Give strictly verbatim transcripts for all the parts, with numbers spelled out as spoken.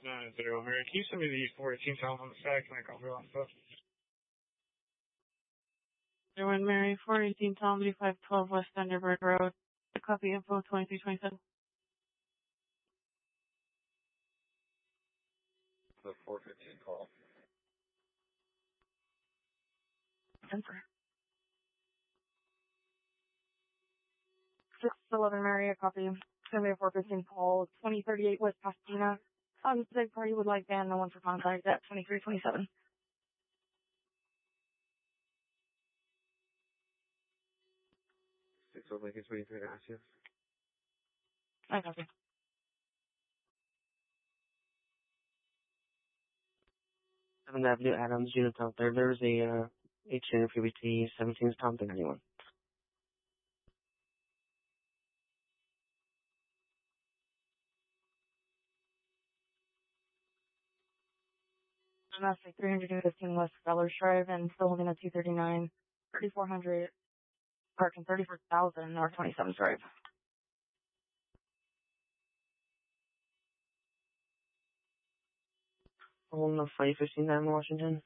nine zero, Mary. Can you send me the fourteen times on the side? Can I call her on foot? zero one Mary, four eighteen Tom, five twelve West Thunderbird Road. Copy info twenty-three twenty-seven. The four fifteen call. Denver. six eleven Mary, a copy. Send me a four fifteen call, twenty thirty-eight West Pasadena. Um, the party would like ban, no one for contact at twenty-three twenty-seven. six oh Lincoln twenty-three, yes. I copy. seventh Avenue, Adams, Unit Town third. There's a uh, H unit P B T seventeen Tom thing, anyone. And that's like three fifteen West Fellers Drive and still holding a two thirty-nine, thirty-four hundred, parking thirty-four thousand North twenty-seventh Drive. Holding the five fifteen nine Washington.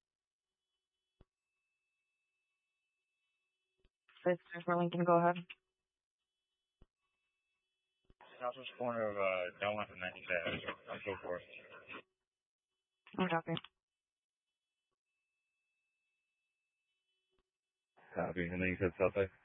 six for Lincoln, go ahead. Southwest corner of uh, Delmont and ninety-fifth, and so forth. I copy. Copy. And then you said Southside?